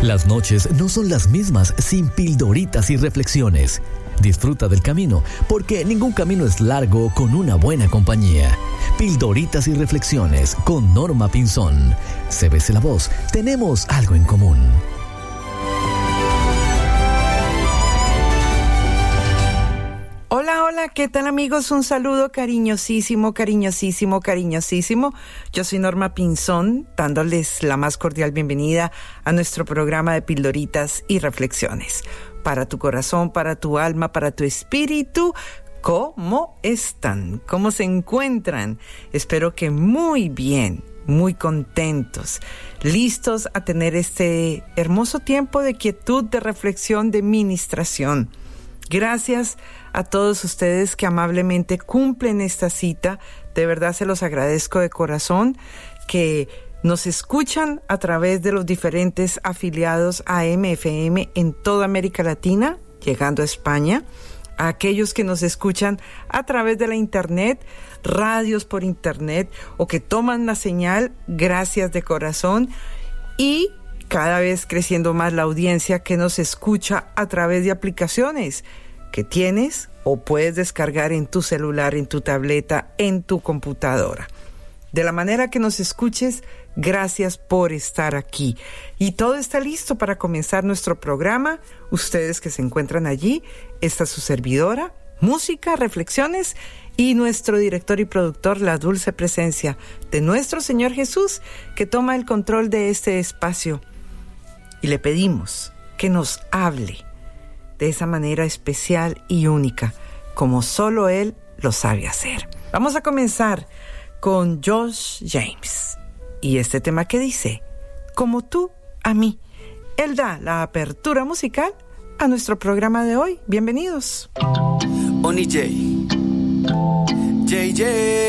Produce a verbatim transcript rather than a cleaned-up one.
Las noches no son las mismas sin pildoritas y reflexiones. Disfruta del camino, porque ningún camino es largo con una buena compañía. Pildoritas y reflexiones con Norma Pinzón. C B C La Voz, tenemos algo en común. Hola, hola, ¿qué tal amigos? Un saludo cariñosísimo, cariñosísimo, cariñosísimo. Yo soy Norma Pinzón, dándoles la más cordial bienvenida a nuestro programa de Pildoritas y Reflexiones. Para tu corazón, para tu alma, para tu espíritu, ¿cómo están? ¿Cómo se encuentran? Espero que muy bien, muy contentos, listos a tener este hermoso tiempo de quietud, de reflexión, de ministración. Gracias a todos ustedes que amablemente cumplen esta cita. De verdad se los agradezco de corazón, que nos escuchan a través de los diferentes afiliados A M F M en toda América Latina, llegando a España. A aquellos que nos escuchan a través de la internet, radios por internet, o que toman la señal, gracias de corazón. Y cada vez creciendo más la audiencia que nos escucha a través de aplicaciones que tienes o puedes descargar en tu celular, en tu tableta, en tu computadora. De la manera que nos escuches, gracias por estar aquí. Y todo está listo para comenzar nuestro programa. Ustedes que se encuentran allí, esta es su servidora, música, reflexiones y nuestro director y productor, la dulce presencia de nuestro Señor Jesús, que toma el control de este espacio. Y le pedimos que nos hable de esa manera especial y única, como solo Él lo sabe hacer. Vamos a comenzar con Josh James y este tema que dice, como tú a mí. Él da la apertura musical a nuestro programa de hoy. Bienvenidos. Oni J. J J.